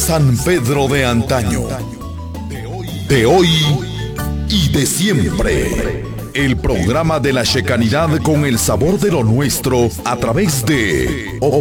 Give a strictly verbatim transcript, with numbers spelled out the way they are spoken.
San Pedro de antaño, de hoy y de siempre. El programa de la checanidad con el sabor de lo nuestro a través de